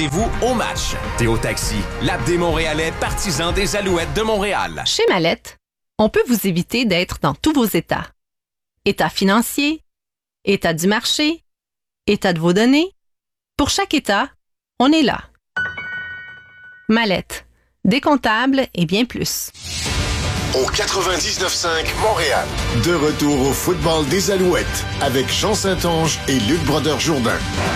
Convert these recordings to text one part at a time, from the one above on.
rendez-vous au match. Théo Taxi, l'app des Montréalais partisans des Alouettes de Montréal. Chez Mallette, on peut vous éviter d'être dans tous vos états. État financier, état du marché, état de vos données. Pour chaque état, on est là. Mallette, décomptable et bien plus. Au 99.5 Montréal. De retour au football des Alouettes avec Jean Saint-Onge et Luc Brodeur-Jourdain.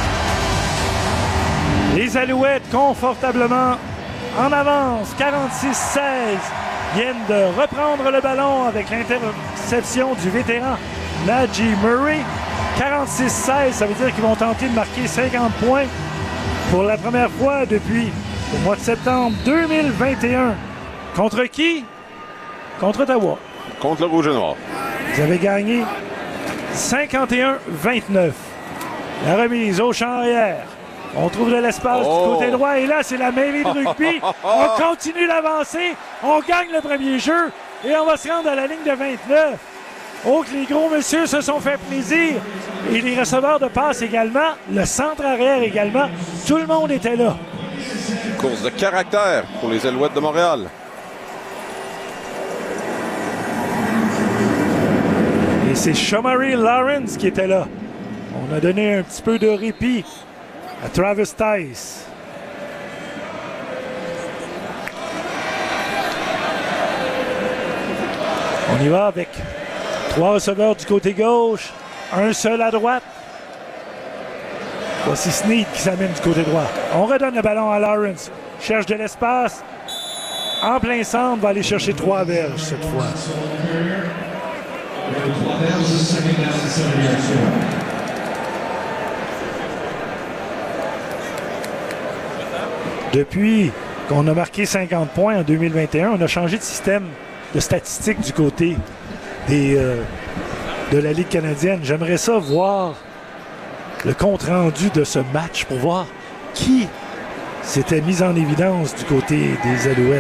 Les Alouettes confortablement en avance, 46-16. Viennent de reprendre le ballon avec l'interception du vétéran Najee Murray. 46-16, ça veut dire qu'ils vont tenter de marquer 50 points pour la première fois depuis le mois de septembre 2021. Contre qui? Contre Ottawa. Contre le Rouge et Noir. Vous avez gagné 51-29. La remise au champ arrière. On trouve de l'espace du côté droit. Et là, c'est la mêlée de rugby. On continue d'avancer. On gagne le premier jeu. Et on va se rendre à la ligne de 29. Oh, que les gros messieurs se sont fait plaisir. Et les receveurs de passe également. Le centre arrière également. Tout le monde était là. Course de caractère pour les Alouettes de Montréal. Et c'est Shamari Lawrence qui était là. On a donné un petit peu de répit à Travis Tice. On y va avec 3 receveurs du côté gauche, un seul à droite. Voici Snead qui s'amène du côté droit. On redonne le ballon à Lawrence. Cherche de l'espace. En plein centre, va aller chercher 3 verges cette fois. Depuis qu'on a marqué 50 points en 2021, on a changé de système de statistiques du côté de la Ligue canadienne. J'aimerais ça voir le compte-rendu de ce match pour voir qui s'était mis en évidence du côté des Alouettes.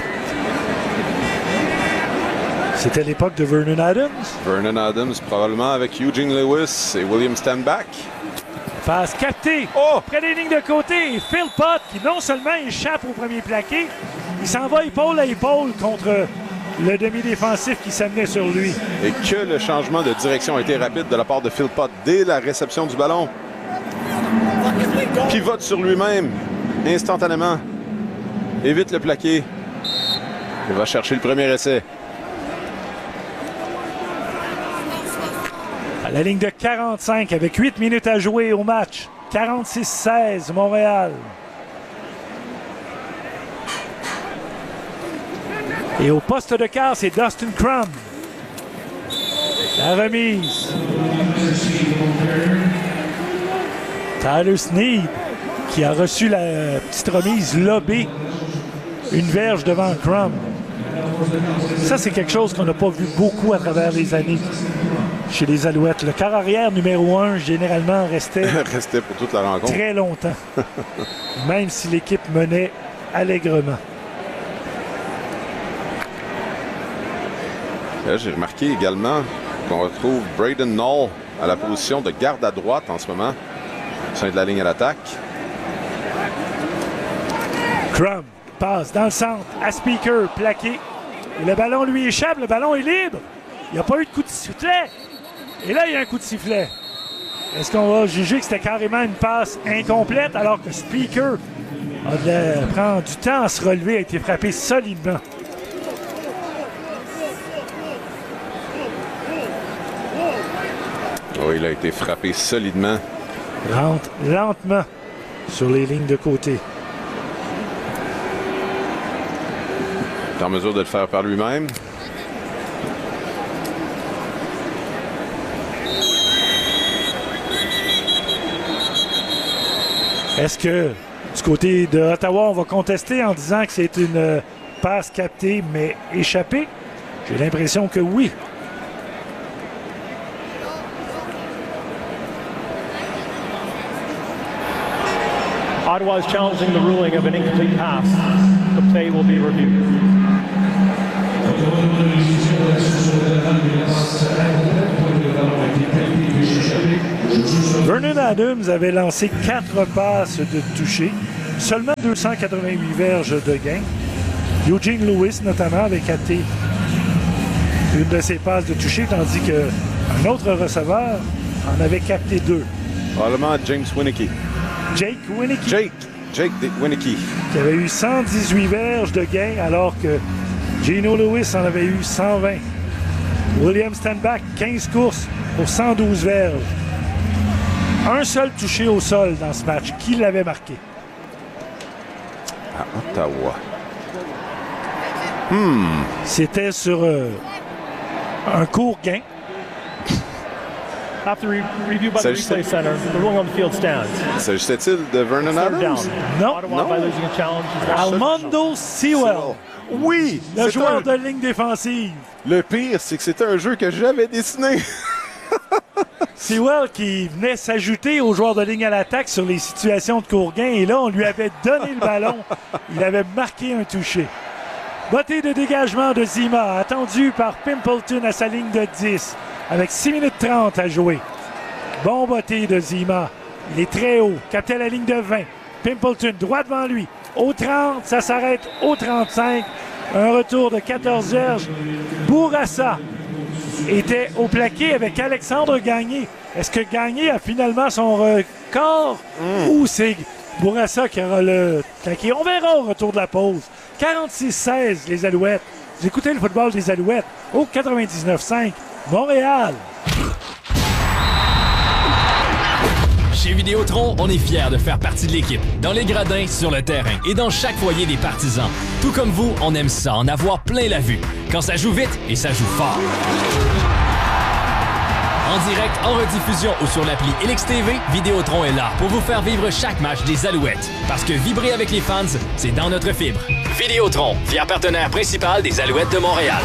C'était l'époque de Vernon Adams. Vernon Adams, probablement avec Eugene Lewis et William Stanback. Passe captée près des lignes de côté. Et Phil Pott, qui non seulement échappe au premier plaqué, il s'en va épaule à épaule contre le demi-défensif qui s'amenait sur lui. Et que le changement de direction a été rapide de la part de Phil Pott dès la réception du ballon. Pivote sur lui-même instantanément. Évite le plaqué. Il va chercher le premier essai. À la ligne de 45 avec 8 minutes à jouer au match. 46-16 Montréal. Et au poste de quart, c'est Dustin Crum. La remise. Tyler Snead qui a reçu la petite remise lobée. Une verge devant Crum. Ça, c'est quelque chose qu'on n'a pas vu beaucoup à travers les années chez les Alouettes. Le quart arrière numéro 1, généralement, restait pour toute la rencontre. Très longtemps. Même si l'équipe menait allègrement. Là, j'ai remarqué également qu'on retrouve Braden Knoll à la position de garde à droite en ce moment, au sein de la ligne à l'attaque. Crum passe dans le centre à Speaker, plaqué. Et le ballon lui échappe, le ballon est libre. Il n'y a pas eu de coup de sifflet. Et là, il y a un coup de sifflet. Est-ce qu'on va juger que c'était carrément une passe incomplète alors que Speaker prend du temps à se relever, a été frappé solidement? Oui, il a été frappé solidement. Rentre lentement sur les lignes de côté. Il est en mesure de le faire par lui-même. Est-ce que du côté de Ottawa, on va contester en disant que c'est une passe captée mais échappée? J'ai l'impression que oui. Ottawa is challenging the ruling of an incomplete pass. The play will be reviewed. Vernon Adams avait lancé 4 passes de toucher. seulement 288 verges de gain. Eugene Lewis, notamment, avait capté une de ses passes de toucher, tandis qu'un autre receveur en avait capté 2. Probablement James Winicky. Jake Winicky. Jake Winicky. Qui avait eu 118 verges de gain, alors que Geno Lewis en avait eu 120. William Stanback, 15 courses pour 112 verges. Un seul touché au sol dans ce match. Qui l'avait marqué? À Ottawa. C'était sur un court gain. After review by the replay center, the ruling on the field stands. S'agissait-il de Vernon Third Adams? down. Non. Ottawa by losing a challenge. Armando Sewell, Oui! le c'est joueur un- de ligne défensive. Le pire, c'est que c'était un jeu que j'avais dessiné. Sewell qui venait s'ajouter aux joueurs de ligne à l'attaque sur les situations de court gain. Et là, on lui avait donné le ballon. Il avait marqué un touché. Bottée de dégagement de Zima, attendu par Pimpleton à sa ligne de 10, avec 6 minutes 30 à jouer. Bon botté de Zima. Il est très haut, capté la ligne de 20. Pimpleton, droit devant lui. Au 30, ça s'arrête au 35. Un retour de 14 verges. Bourassa était au plaqué avec Alexandre Gagné. Est-ce que Gagné a finalement son record ou c'est Bourassa qui aura le plaqué? On verra au retour de la pause. 46-16 les Alouettes. Vous écoutez le football des Alouettes au 99.5 Montréal. Chez Vidéotron, on est fiers de faire partie de l'équipe, dans les gradins, sur le terrain et dans chaque foyer des partisans. Tout comme vous, on aime ça, en avoir plein la vue. Quand ça joue vite et ça joue fort. En direct, en rediffusion ou sur l'appli LXTV, Vidéotron est là pour vous faire vivre chaque match des Alouettes. Parce que vibrer avec les fans, c'est dans notre fibre. Vidéotron, fier partenaire principal des Alouettes de Montréal.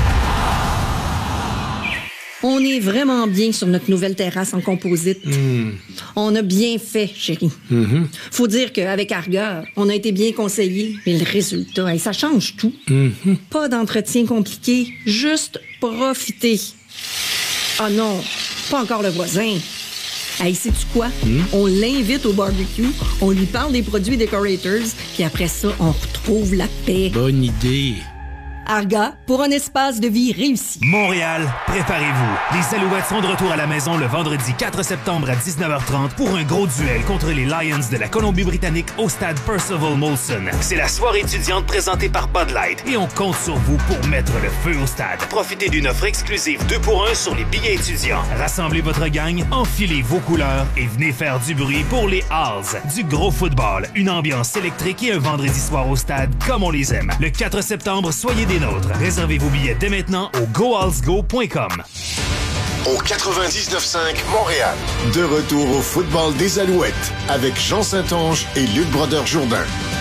On est vraiment bien sur notre nouvelle terrasse en composite. On a bien fait, chérie. Faut dire qu'avec Arga, on a été bien conseillés. Mais le résultat, ça change tout. Pas d'entretien compliqué, juste profiter. Ah non, pas encore le voisin. Hey, sais-tu quoi? On l'invite au barbecue, on lui parle des produits Decorators, puis après ça, on retrouve la paix. Bonne idée. Arga, pour un espace de vie réussi. Montréal, préparez-vous. Les Alouettes sont de retour à la maison le vendredi 4 septembre à 19h30 pour un gros duel contre les Lions de la Colombie-Britannique au stade Percival Molson. C'est la soirée étudiante présentée par Bud Light et on compte sur vous pour mettre le feu au stade. Profitez d'une offre exclusive 2 pour 1 sur les billets étudiants. Rassemblez votre gang, enfilez vos couleurs et venez faire du bruit pour les Halls. Du gros football, une ambiance électrique et un vendredi soir au stade comme on les aime. Le 4 septembre, soyez des nôtres. Réservez vos billets dès maintenant au gohallsgo.com. Au 99.5 Montréal. De retour au football des Alouettes avec Jean Saint-Onge et Luc Brodeur-Jourdain.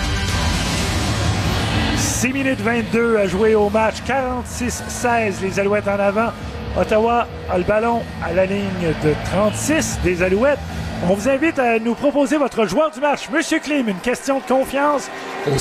6 minutes 22 à jouer au match. 46-16 les Alouettes en avant. Ottawa a le ballon à la ligne de 36 des Alouettes. On vous invite à nous proposer votre joueur du match. Monsieur Klim, une question de confiance au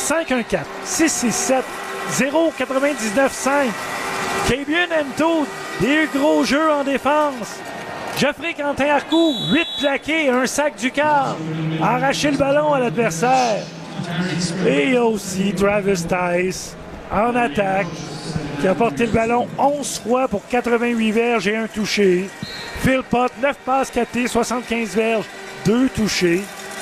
514-667-099-5. Kevin Hemto, des gros jeux en défense. Geoffrey Quentin-Arcou, 8 plaqués, un sac du quart. A arraché le ballon à l'adversaire. Et il y a aussi Travis Tice en attaque qui a porté le ballon 11 fois pour 88 verges et un touché. Phil Pott, 9 passes captées, 75 verges, 2 touchés.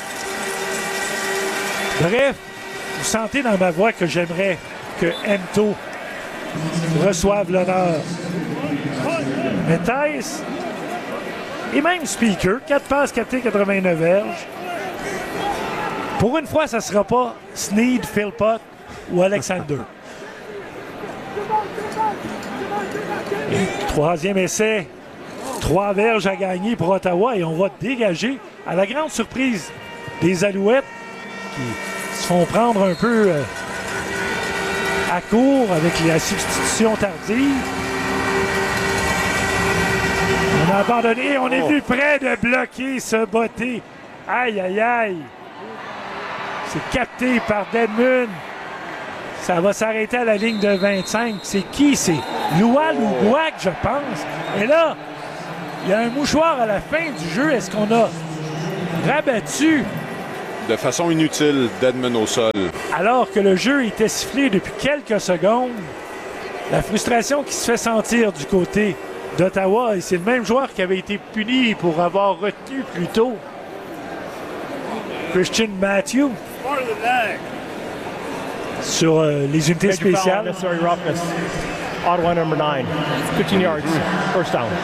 Bref, vous sentez dans ma voix que j'aimerais que Hemto reçoive l'honneur. Mais Tice et même Speaker, 4 passes captées, 89 verges. Pour une fois, ça ne sera pas Snead, Philpott ou Alexander. Et troisième essai, 3 verges à gagner pour Ottawa et on va dégager à la grande surprise des Alouettes qui se font prendre un peu à court avec la substitution tardive. On a abandonné, on est venu près de bloquer ce botté. Aïe, aïe, aïe. C'est capté par Dedmon. Ça va s'arrêter à la ligne de 25. C'est qui? C'est Loual ou Gouac, je pense. Et là, il y a un mouchoir à la fin du jeu. Est-ce qu'on a rabattu de façon inutile Dedmon au sol. Alors que le jeu était sifflé depuis quelques secondes, la frustration qui se fait sentir du côté d'Ottawa, et c'est le même joueur qui avait été puni pour avoir retenu plus tôt Christian Matthew sur les unités spéciales. Ottawa number 9, 15 yards, first down.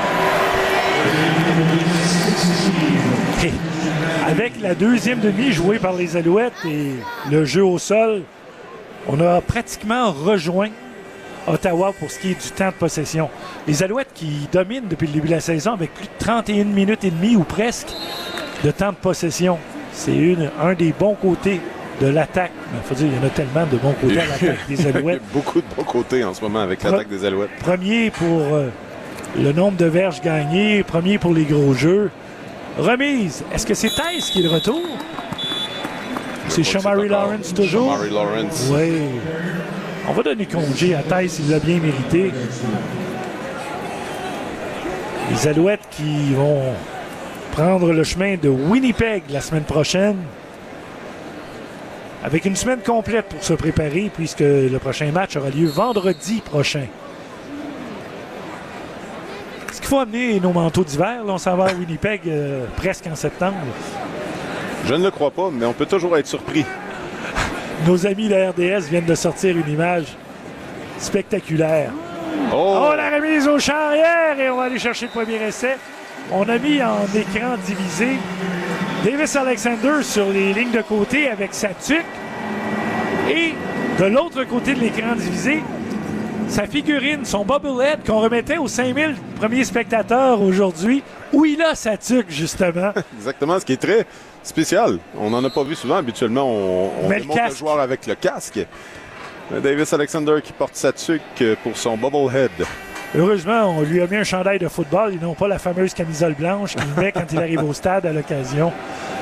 Et avec la deuxième demi jouée par les Alouettes et le jeu au sol, on a pratiquement rejoint Ottawa pour ce qui est du temps de possession. Les Alouettes qui dominent depuis le début de la saison avec plus de 31 minutes et demie ou presque de temps de possession. C'est un des bons côtés de l'attaque. Il faut dire, il y en a tellement de bons côtés à l'attaque des Alouettes. Il y a beaucoup de bons côtés en ce moment avec l'attaque des Alouettes. Premier pour le nombre de verges gagnées, premier pour les gros jeux. Remise, est-ce que c'est Tice qui est de retour? C'est Shamari Lawrence toujours? Shamari Lawrence. Oui. On va donner congé à Tice, il l'a bien mérité. Les Alouettes qui vont prendre le chemin de Winnipeg la semaine prochaine. Avec une semaine complète pour se préparer, puisque le prochain match aura lieu vendredi prochain. Est-ce qu'il faut amener nos manteaux d'hiver? Là, on s'en va à Winnipeg presque en septembre. Je ne le crois pas, mais on peut toujours être surpris. Nos amis de RDS viennent de sortir une image spectaculaire. Oh, la remise au champ arrière et on va aller chercher le premier essai. On a mis en écran divisé Davis Alexander sur les lignes de côté avec sa tuque. Et de l'autre côté de l'écran divisé, sa figurine, son bobblehead qu'on remettait aux 5000 premiers spectateurs aujourd'hui, où il a sa tuque, justement. Exactement, ce qui est très spécial. On n'en a pas vu souvent. Habituellement, on démontre le joueur avec le casque. Davis Alexander qui porte sa tuque pour son bobblehead. Heureusement, on lui a mis un chandail de football et non pas la fameuse camisole blanche qu'il met quand il arrive au stade à l'occasion.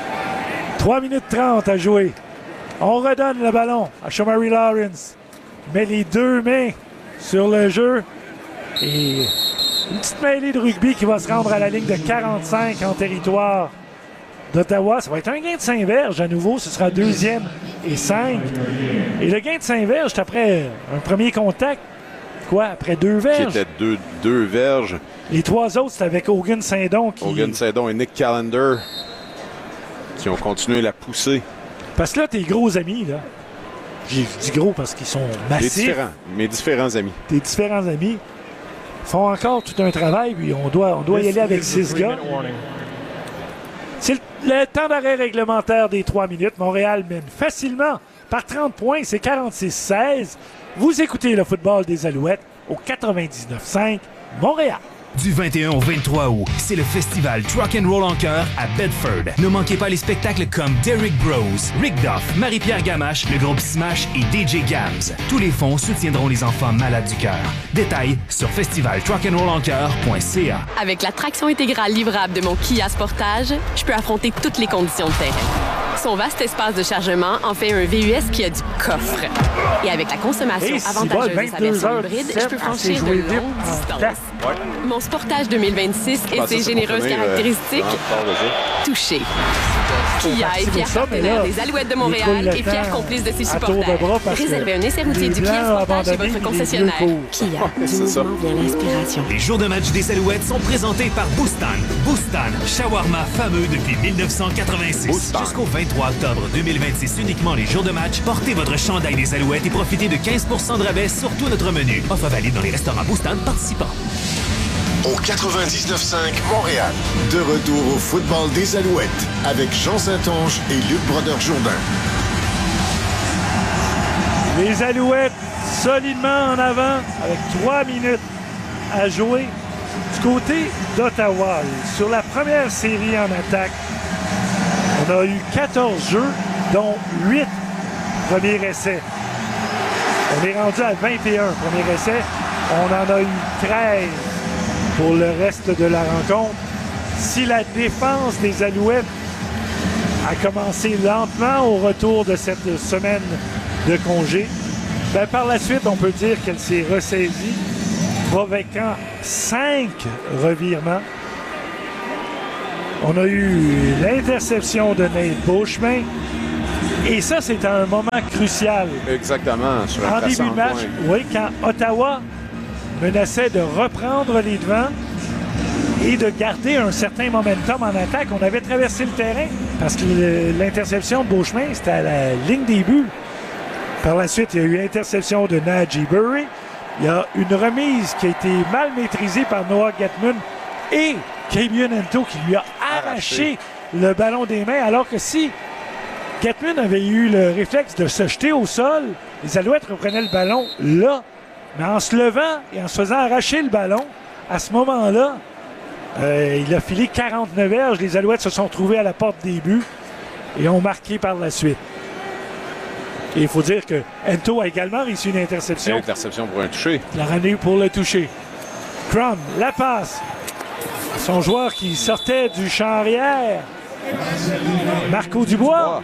3 minutes 30 à jouer. On redonne le ballon à Shamari Lawrence. Met les deux mains sur le jeu. Et une petite mêlée de rugby qui va se rendre à la ligne de 45 en territoire d'Ottawa. Ça va être un gain de 5 verges à nouveau. Ce sera 2e et 5. Et le gain de 5 verges, c'est après un premier contact. Quoi, après 2 verges? Qui était 2 verges. Les 3 autres, c'est avec Hogan Saint-Don. Hogan Saint-Don et Nick Callender qui ont continué la poussée. Parce que là, tes gros amis, là, j'ai dit gros parce qu'ils sont massifs. Mes différents amis. Tes différents amis font encore tout un travail, puis on doit y aller avec 6 gars. C'est le temps d'arrêt réglementaire des 3 minutes. Montréal mène facilement par 30 points. C'est 46-16. Vous écoutez le football des Alouettes au 99.5 Montréal. Du 21 au 23 août, c'est le festival Truck and Roll en chœur à Bedford. Ne manquez pas les spectacles comme Derrick Bros, Rick Duff, Marie-Pierre Gamache, le groupe Smash et DJ Gams. Tous les fonds soutiendront les enfants malades du cœur. Détails sur festivaltruckandrollencoeur.ca. Avec la traction intégrale livrable de mon Kia Sportage, je peux affronter toutes les conditions de terrain. Son vaste espace de chargement en fait un VUS qui a du coffre. Et avec la consommation avantageuse de sa version hybride, je peux franchir de longues distances. Mon Sportage 2026 et ses généreuses caractéristiques, touché. Kia est fier partenaire des Alouettes de Montréal et fier complice de ses supporters. Réservez un essai routier du Kia Sportage chez votre concessionnaire. Kia, du mouvement vient l'inspiration. Les jours de match des Alouettes sont présentés par Boustan. Boustan, shawarma fameux depuis 1986. Jusqu'au 23 octobre 2026, uniquement les jours de match, portez votre chandail des Alouettes et profitez de 15% de rabais sur tout notre menu. Offre valide dans les restaurants Boustan participants. Au 99.5 Montréal. De retour au football des Alouettes avec Jean Saint-Onge et Luc Brodeur-Jourdain. Les Alouettes solidement en avant avec 3 minutes à jouer. Du côté d'Ottawa, sur la première série en attaque, on a eu 14 jeux, dont 8 premiers essais. On est rendu à 21 premiers essais. On en a eu 13 pour le reste de la rencontre. Si la défense des Alouettes a commencé lentement au retour de cette semaine de congé, ben par la suite, on peut dire qu'elle s'est ressaisie, provoquant 5 revirements. On a eu l'interception de Nate Beauchemin. Et ça, c'est un moment crucial. Exactement. Sur un en début de match, oui, quand Ottawa menaçait de reprendre les devants et de garder un certain momentum en attaque. On avait traversé le terrain parce que l'interception de Beauchemin, c'était à la ligne des buts. Par la suite, il y a eu l'interception de Najee Burry. Il y a une remise qui a été mal maîtrisée par Noah Getman et Kabion Ento qui lui a arraché le ballon des mains, alors que si Getman avait eu le réflexe de se jeter au sol, les Alouettes reprenaient le ballon là. Mais en se levant et en se faisant arracher le ballon, à ce moment-là, il a filé 49 verges. Les Alouettes se sont trouvés à la porte des buts et ont marqué par la suite. Et il faut dire que Ento a également reçu une interception. Une interception pour un toucher. Il a ramené pour le toucher. Crum, la passe. Son joueur qui sortait du champ arrière. Marco Dubois.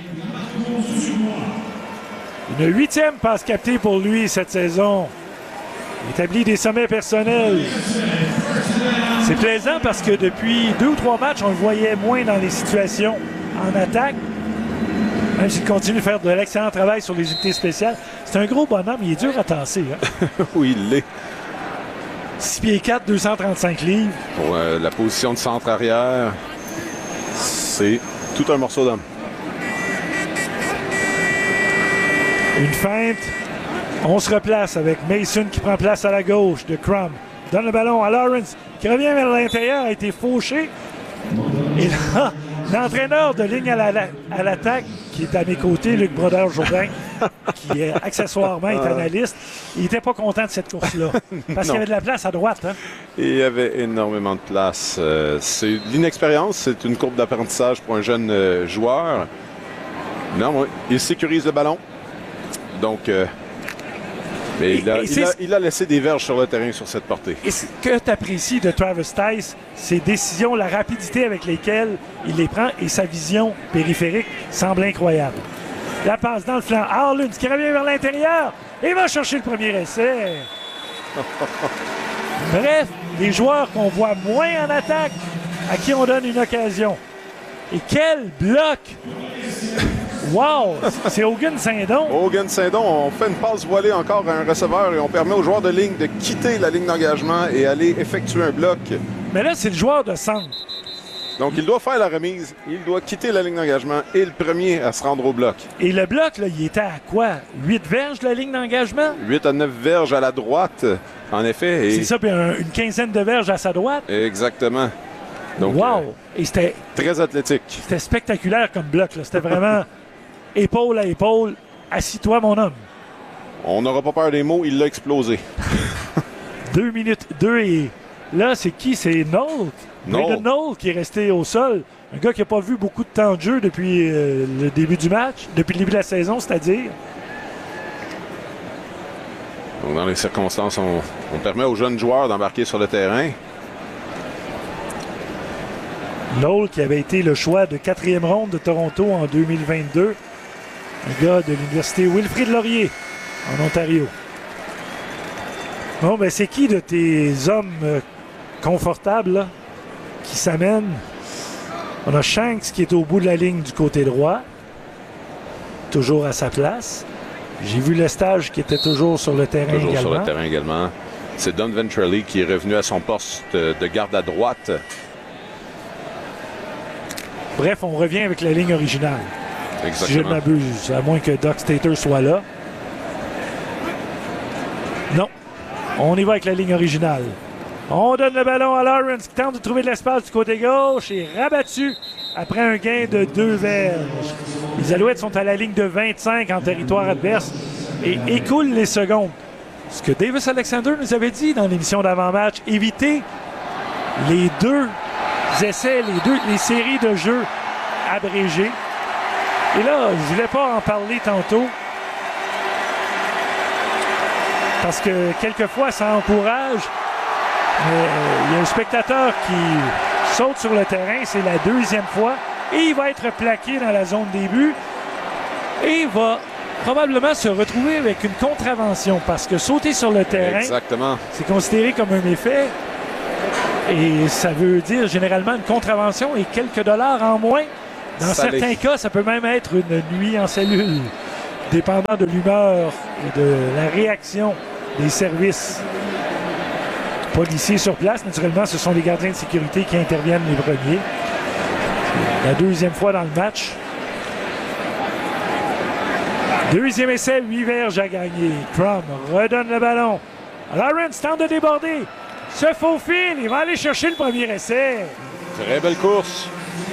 Une 8e passe captée pour lui cette saison. Il établit des sommets personnels. C'est plaisant parce que depuis 2 ou 3 matchs, on le voyait moins dans les situations en attaque. Même s'il continue de faire de l'excellent travail sur les unités spéciales. C'est un gros bonhomme, il est dur à tasser. Hein? Oui, il l'est. 6 pieds 4, 235 livres. Pour la position de centre arrière, c'est tout un morceau d'homme. Une feinte. On se replace avec Mason qui prend place à la gauche de Crum. Donne le ballon à Lawrence qui revient vers l'intérieur, a été fauché. Et là, l'entraîneur de ligne à l'attaque, qui est à mes côtés, Luc Brodeur-Jourdain, qui accessoirement est analyste, il n'était pas content de cette course-là. Parce qu'il y avait de la place à droite. Hein? Il y avait énormément de place. C'est l'inexpérience, c'est une courbe d'apprentissage pour un jeune joueur. Non, il sécurise le ballon. Donc, mais il a laissé des verges sur le terrain sur cette portée. Et ce que tu apprécies de Travis Tice, ses décisions, la rapidité avec lesquelles il les prend et sa vision périphérique semble incroyable. La passe dans le flanc. Harlund qui revient vers l'intérieur et va chercher le premier essai. Bref, les joueurs qu'on voit moins en attaque, à qui on donne une occasion. Et quel bloc! Wow! C'est Hogan Saint-Don. Hogan Saint-Don, on fait une passe voilée encore à un receveur et on permet aux joueurs de ligne de quitter la ligne d'engagement et aller effectuer un bloc. Mais là, c'est le joueur de centre. Donc, il doit faire la remise, il doit quitter la ligne d'engagement et le premier à se rendre au bloc. Et le bloc, là, il était à quoi? 8 verges de la ligne d'engagement? 8 à 9 verges à la droite, en effet. C'est ça, puis une quinzaine de verges à sa droite? Exactement. Donc, wow! Et c'était très athlétique. C'était spectaculaire comme bloc. C'était vraiment épaule à épaule. Assis-toi, mon homme. On n'aura pas peur des mots, il l'a explosé. 2 minutes 2 et là, c'est qui? C'est Knoll. Knoll qui est resté au sol. Un gars qui n'a pas vu beaucoup de temps de jeu depuis le début du match, depuis le début de la saison, c'est-à-dire. Donc, dans les circonstances, on permet aux jeunes joueurs d'embarquer sur le terrain. Knoll qui avait été le choix de 4e ronde de Toronto en 2022. Un gars de l'université Wilfrid Laurier en Ontario. Bon, ben c'est qui de tes hommes confortables là, qui s'amènent? On a Shanks qui est au bout de la ligne du côté droit. Toujours à sa place. J'ai vu Lestage qui était toujours sur le terrain également. Toujours sur le terrain également. C'est Don Ventrelli qui est revenu à son poste de garde à droite. Bref, on revient avec la ligne originale. Exactement. Si je ne m'abuse, à moins que Doc Stater soit là. Non. On y va avec la ligne originale. On donne le ballon à Lawrence qui tente de trouver de l'espace du côté gauche et rabattu après un gain de 2 verges. Les Alouettes sont à la ligne de 25 en territoire adverse et écoulent les secondes. Ce que Davis Alexander nous avait dit dans l'émission d'avant-match, éviter les 2 essais, les séries de jeux abrégées. Et là, je voulais pas en parler tantôt parce que quelquefois, ça encourage. Mais il y a un spectateur qui saute sur le terrain, c'est la 2e fois, et il va être plaqué dans la zone des buts et il va probablement se retrouver avec une contravention parce que sauter sur le terrain, exactement, c'est considéré comme un méfait. Et ça veut dire généralement une contravention et quelques dollars en moins. Dans certains cas, ça peut même être une nuit en cellule, dépendant de l'humeur et de la réaction des services policiers sur place. Naturellement, ce sont les gardiens de sécurité qui interviennent les premiers. La deuxième fois dans le match. Deuxième essai, 8 verges à gagner. Crum redonne le ballon. Lawrence tente de déborder. Se faufile. Il va aller chercher le premier essai. Très belle course.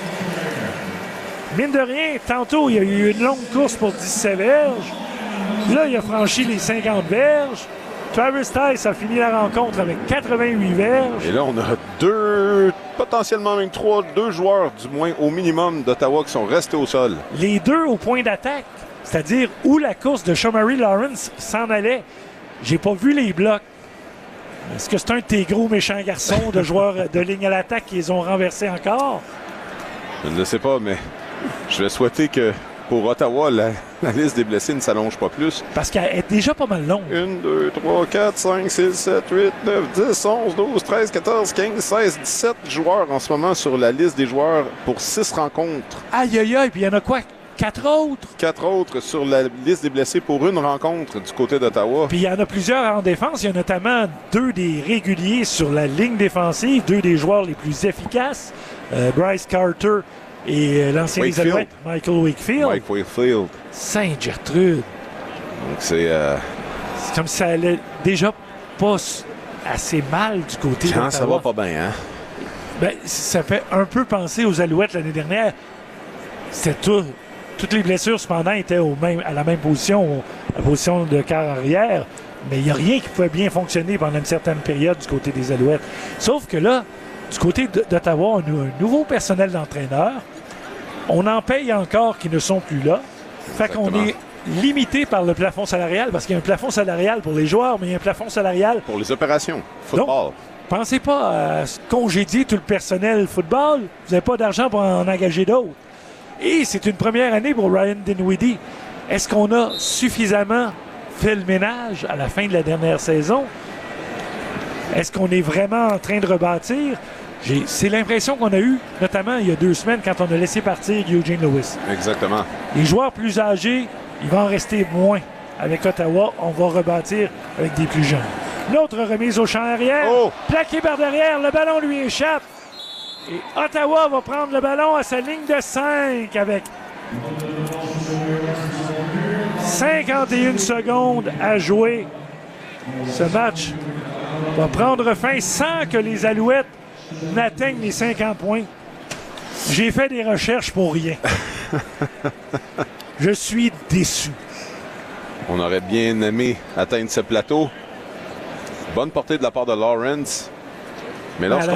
Mine de rien, tantôt, il y a eu une longue course pour 17 verges. Là, il a franchi les 50 verges. Travis Tice a fini la rencontre avec 88 verges. Et là, on a potentiellement même deux joueurs, du moins au minimum, d'Ottawa qui sont restés au sol. Les deux au point d'attaque, c'est-à-dire où la course de Shamari Lawrence s'en allait. J'ai pas vu les blocs. Est-ce que c'est un de tes gros méchants garçons de joueurs de ligne à l'attaque qui les ont renversés encore? Je ne le sais pas, mais je vais souhaiter que pour Ottawa, la liste des blessés ne s'allonge pas plus. Parce qu'elle est déjà pas mal longue. 1, 2, 3, 4, 5, 6, 7, 8, 9, 10, 11, 12, 13, 14, 15, 16, 17 joueurs en ce moment sur la liste des joueurs pour 6 rencontres. Aïe, aïe, aïe, puis il y en a quoi? 4 autres? 4 autres sur la liste des blessés pour une rencontre du côté d'Ottawa. Puis il y en a plusieurs en défense. Il y a notamment 2 des réguliers sur la ligne défensive, 2 des joueurs les plus efficaces. Bryce Carter et l'ancien des Alouettes, Michael Wakefield. Mike Wakefield. Sainte-Gertrude. Donc c'est comme si ça allait déjà pas assez mal du côté d'Ottawa. Ça va pas bien, hein? Ben, ça fait un peu penser aux Alouettes l'année dernière. C'était tout. Toutes les blessures, cependant, étaient à la même position, la position de quart arrière. Mais il n'y a rien qui pouvait bien fonctionner pendant une certaine période du côté des Alouettes. Sauf que là, du côté d'Ottawa, on a un nouveau personnel d'entraîneur. On en paye encore qui ne sont plus là. Fait qu'on est limité par le plafond salarial, parce qu'il y a un plafond salarial pour les joueurs, mais il y a un plafond salarial pour les opérations football. Donc, pensez pas à congédier tout le personnel football. Vous n'avez pas d'argent pour en engager d'autres. Et c'est une première année pour Ryan Dinwiddie. Est-ce qu'on a suffisamment fait le ménage à la fin de la dernière saison? Est-ce qu'on est vraiment en train de rebâtir? C'est l'impression qu'on a eue, notamment il y a 2 semaines, quand on a laissé partir Eugene Lewis. Exactement. Les joueurs plus âgés, il va en rester moins. Avec Ottawa, on va rebâtir avec des plus jeunes. L'autre remise au champ arrière. Plaqué par derrière, le ballon lui échappe. Et Ottawa va prendre le ballon à sa ligne de 5 avec 51 secondes à jouer. Ce match va prendre fin sans que les Alouettes n'atteignent les 50 points. J'ai fait des recherches pour rien. Je suis déçu. On aurait bien aimé atteindre ce plateau. Bonne portée de la part de Lawrence. Mais lorsqu'on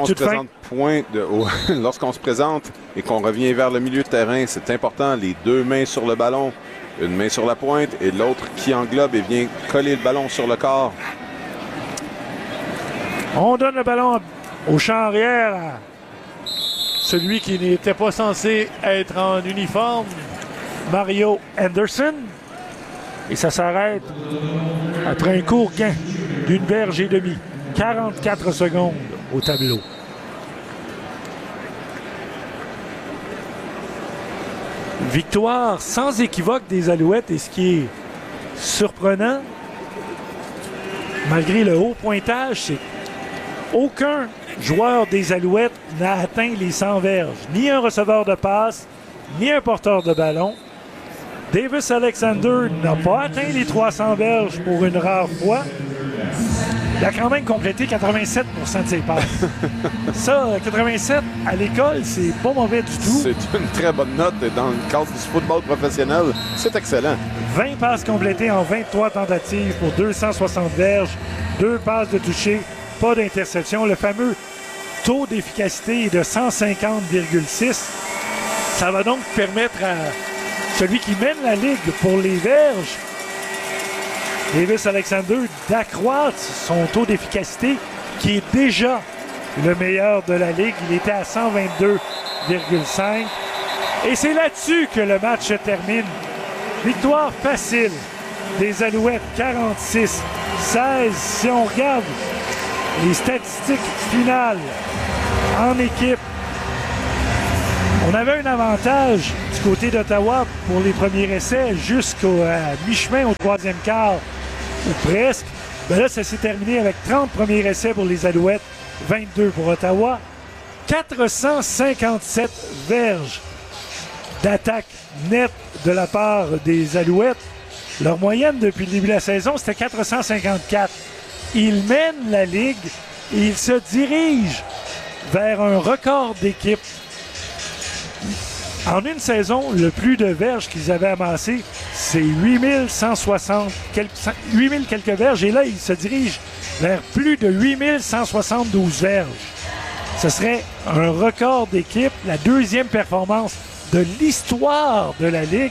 se présente et qu'on revient vers le milieu de terrain, c'est important. Les 2 mains sur le ballon, une main sur la pointe et l'autre qui englobe et vient coller le ballon sur le corps. On donne le ballon au champ arrière à celui qui n'était pas censé être en uniforme, Mario Anderson. Et ça s'arrête après un court gain d'1 verge et demie. 44 secondes au tableau. Victoire sans équivoque des Alouettes. Et ce qui est surprenant, malgré le haut pointage, c'est aucun joueur des Alouettes n'a atteint les 100 verges. Ni un receveur de passe, ni un porteur de ballon. Davis Alexander n'a pas atteint les 300 verges pour une rare fois. Il a quand même complété 87% de ses passes. Ça, 87 à l'école, c'est pas mauvais du tout. C'est une très bonne note dans le cadre du football professionnel. C'est excellent. 20 passes complétées en 23 tentatives pour 260 verges, 2 passes de toucher, pas d'interception. Le fameux taux d'efficacité est de 150,6. Ça va donc permettre à celui qui mène la ligue pour les verges, Davis Alexander, d'accroître son taux d'efficacité qui est déjà le meilleur de la ligue. Il était à 122,5. Et c'est là-dessus que le match se termine. Victoire facile des Alouettes, 46-16. Si on regarde les statistiques finales en équipe. On avait un avantage du côté d'Ottawa pour les premiers essais jusqu'au mi-chemin au troisième quart, ou presque. Ben là, ça s'est terminé avec 30 premiers essais pour les Alouettes, 22 pour Ottawa. 457 verges d'attaque nette de la part des Alouettes. Leur moyenne depuis le début de la saison, c'était 454. Ils mènent la Ligue et ils se dirigent vers un record d'équipe. En une saison, le plus de verges qu'ils avaient amassé, c'est 8160 quelques verges. Et là, ils se dirigent vers plus de 8172 verges. Ce serait un record d'équipe, la deuxième performance de l'histoire de la Ligue.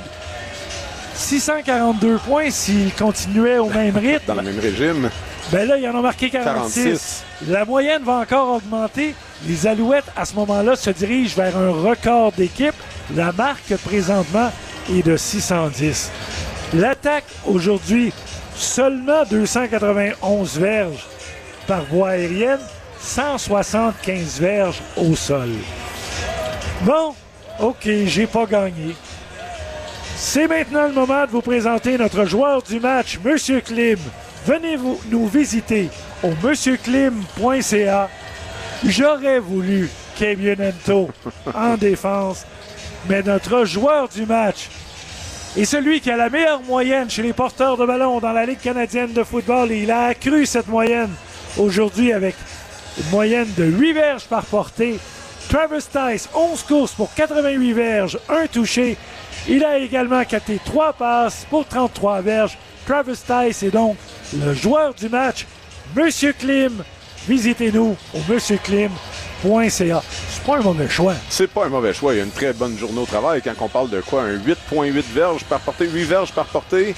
642 points s'ils continuaient au même rythme. Dans le même régime. Ben là, ils en ont marqué 46. La moyenne va encore augmenter. Les Alouettes, à ce moment-là, se dirigent vers un record d'équipe. La marque, présentement, est de 610. L'attaque, aujourd'hui, seulement 291 verges par voie aérienne, 175 verges au sol. Bon, OK, j'ai pas gagné. C'est maintenant le moment de vous présenter notre joueur du match, Monsieur Klim. Venez nous visiter au monsieurklim.ca. J'aurais voulu Kabion Ento en défense, mais notre joueur du match est celui qui a la meilleure moyenne chez les porteurs de ballon dans la Ligue canadienne de football. Et il a accru cette moyenne aujourd'hui avec une moyenne de 8 verges par portée. Travis Tice, 11 courses pour 88 verges, 1 touché. Il a également capté 3 passes pour 33 verges. Travis Tice est donc le joueur du match. Monsieur Klim, visitez-nous au monsieurklim.ca. C'est pas un mauvais choix. C'est pas un mauvais choix. Il y a une très bonne journée au travail quand on parle de quoi? Un 8,8 verges par portée, 8 verges par portée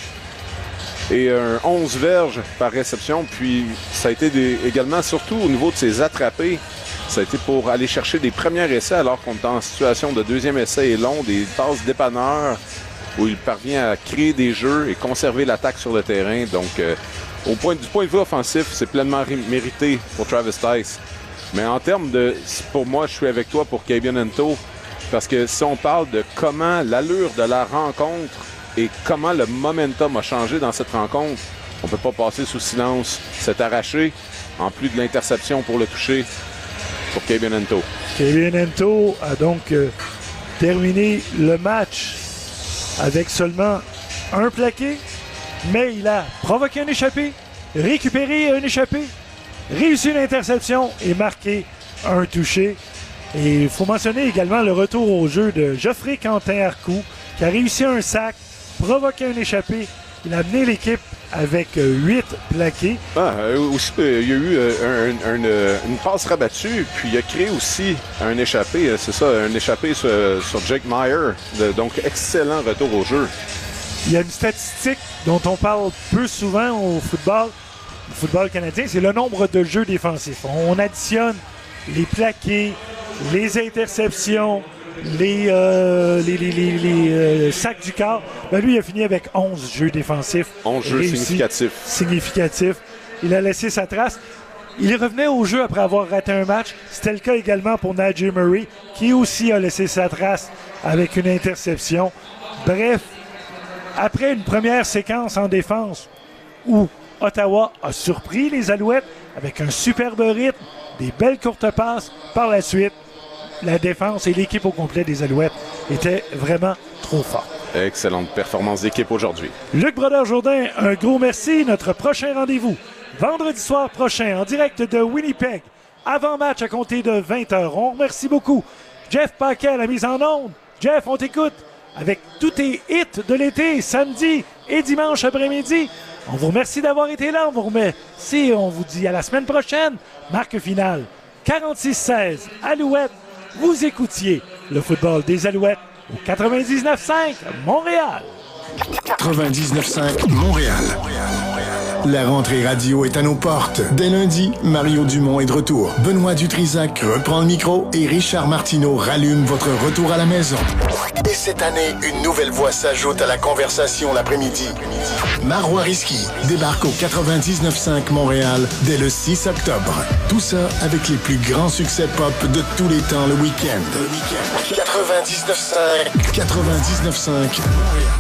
et un 11 verges par réception. Puis ça a été également, surtout au niveau de ses attrapés, ça a été pour aller chercher des premiers essais alors qu'on est en situation de deuxième essai et long, des passes dépanneurs où il parvient à créer des jeux et conserver l'attaque sur le terrain. Donc, du point de vue offensif, c'est pleinement mérité pour Travis Tice. Mais en termes de... Pour moi, je suis avec toi pour Kabion Ento parce que si on parle de comment l'allure de la rencontre et comment le momentum a changé dans cette rencontre, on ne peut pas passer sous silence cet arraché, en plus de l'interception pour le toucher pour Kabion Ento. Kabion Ento a donc terminé le match avec seulement un plaqué, mais il a provoqué un échappé, récupéré un échappé, réussi une interception et marqué un touché. Et il faut mentionner également le retour au jeu de Geoffrey Quentin-Arcou, qui a réussi un sac, provoqué un échappé. Il a mené l'équipe avec 8 plaqués. Aussi, il y a eu une passe rabattue, puis il a créé aussi un échappé, c'est ça, un échappé sur Jake Meyer. Donc, excellent retour au jeu. Il y a une statistique dont on parle peu souvent au football canadien, c'est le nombre de jeux défensifs. On additionne les plaqués, les interceptions, les sacs du quart. Ben lui, il a fini avec 11 jeux défensifs. 11 jeux significatifs. Il a laissé sa trace. Il revenait au jeu après avoir raté un match. C'était le cas également pour Najee Murray, qui aussi a laissé sa trace avec une interception. Bref, après une première séquence en défense où Ottawa a surpris les Alouettes avec un superbe rythme, des belles courtes passes, par la suite, la défense et l'équipe au complet des Alouettes étaient vraiment trop forts. Excellente performance d'équipe aujourd'hui. Luc Brodeur-Jourdain, un gros merci. Notre prochain rendez-vous, vendredi soir prochain, en direct de Winnipeg, avant-match à compter de 20h. On remercie beaucoup Jeff Paquet à la mise en onde. Jeff, on t'écoute avec tous tes hits de l'été, samedi et dimanche après-midi. On vous remercie d'avoir été là. On vous remercie. On vous dit à la semaine prochaine. Marque finale 46-16. Alouettes. Vous écoutiez le football des Alouettes au 99.5 Montréal. 99.5 Montréal. La rentrée radio est à nos portes. Dès lundi, Mario Dumont est de retour. Benoît Dutrisac reprend le micro et Richard Martineau rallume votre retour à la maison. Et cette année, une nouvelle voix s'ajoute à la conversation l'après-midi. Marois Risky débarque au 99.5 Montréal dès le 6 octobre. Tout ça avec les plus grands succès pop de tous les temps le week-end. 99.5 Montréal.